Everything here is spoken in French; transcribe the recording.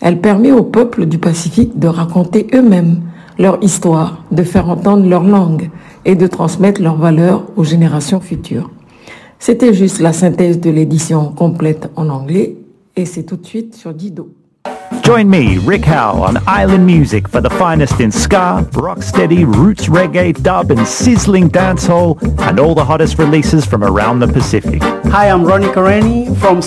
Elle permet aux peuples du Pacifique de raconter eux-mêmes leur histoire, de faire entendre leur langue et de transmettre leurs valeurs aux générations futures. C'était juste la synthèse de l'édition complète en anglais et c'est tout de suite sur Dido. Join me, Rick Howe, on Island Music for the finest in ska, rocksteady, roots reggae, dub and sizzling dancehall and all the hottest releases from around the Pacific. Hi, I'm Ronnie Kareni from